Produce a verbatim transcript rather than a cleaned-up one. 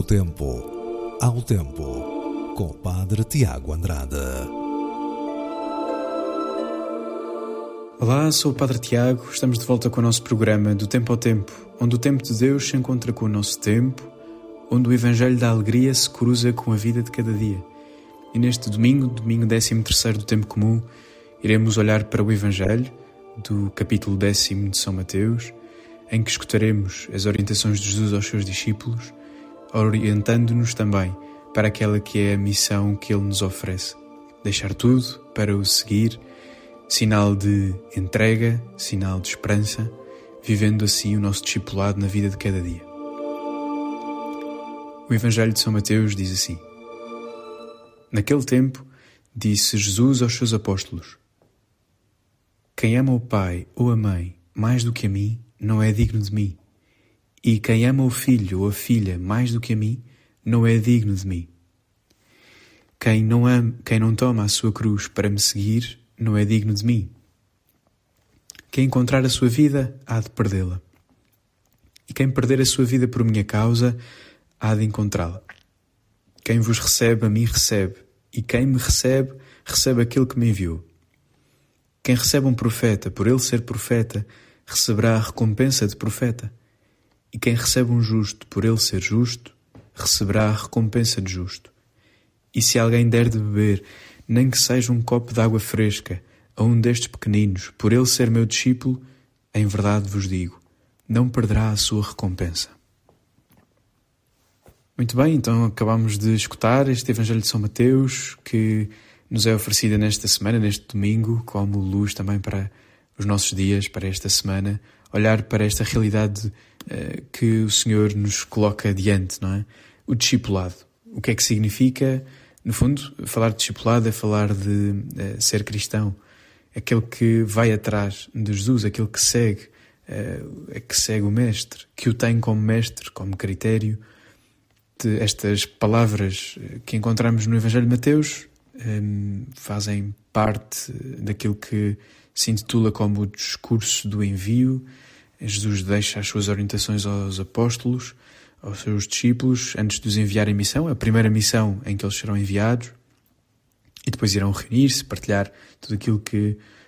tempo, ao tempo, com o Padre Tiago Andrade. Olá, sou o Padre Tiago, estamos de volta com o nosso programa Do Tempo ao Tempo, onde o tempo de Deus se encontra com o nosso tempo, onde o Evangelho da Alegria se cruza com a vida de cada dia. E neste domingo, domingo décimo terceiro do Tempo Comum, iremos olhar para o Evangelho do capítulo décimo de São Mateus, em que escutaremos as orientações de Jesus aos seus discípulos, orientando-nos também para aquela que é a missão que Ele nos oferece. Deixar tudo para o seguir, sinal de entrega, sinal de esperança, vivendo assim o nosso discipulado na vida de cada dia. O Evangelho de São Mateus diz assim: Naquele tempo, disse Jesus aos seus apóstolos: Quem ama o pai ou a mãe mais do que a mim, não é digno de mim. E quem ama o filho ou a filha mais do que a mim, não é digno de mim. Quem não ama, quem não toma a sua cruz para me seguir, não é digno de mim. Quem encontrar a sua vida, há de perdê-la. E quem perder a sua vida por minha causa, há de encontrá-la. Quem vos recebe, a mim recebe. E quem me recebe, recebe aquele que me enviou. Quem recebe um profeta, por ele ser profeta, receberá a recompensa de profeta. E quem recebe um justo, por ele ser justo, receberá a recompensa de justo. E se alguém der de beber, nem que seja um copo de água fresca, a um destes pequeninos, por ele ser meu discípulo, em verdade vos digo, não perderá a sua recompensa. Muito bem, então acabamos de escutar este Evangelho de São Mateus, que nos é oferecido nesta semana, neste domingo, como luz também para os nossos dias, para esta semana, olhar para esta realidade uh, que o Senhor nos coloca diante, não é? O discipulado. O que é que significa? No fundo, falar de discipulado é falar de uh, ser cristão. Aquele que vai atrás de Jesus, aquele que segue, uh, que segue o Mestre, que o tem como Mestre, como critério. De estas palavras que encontramos no Evangelho de Mateus um, fazem parte daquilo que se intitula como o discurso do envio. Jesus deixa as suas orientações aos apóstolos, aos seus discípulos, antes de os enviar em missão, a primeira missão em que eles serão enviados, e depois irão reunir-se, partilhar tudo aquilo que